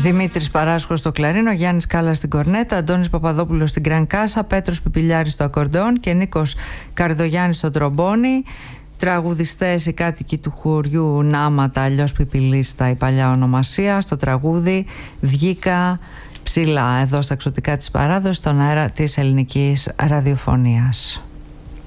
Δημήτρης Παράσχος στο κλαρίνο, Γιάννης Κάλλας στην κορνέτα, Αντώνης Παπαδόπουλος στην γκραν κάσα, Πέτρος Πιπιλιάρης στο ακορντεόν και Νίκος Καρδογιάννης στο τρομπόνι. Τραγουδιστές οι κάτοικοι του χωριού Νάματα, αλλιώς Πιπιλίστα η παλιά ονομασία. Στο τραγούδι «Βγήκα ψηλά», εδώ στα Ξωτικά της Παράδοσης, στον αέρα της ελληνικής ραδιοφωνίας.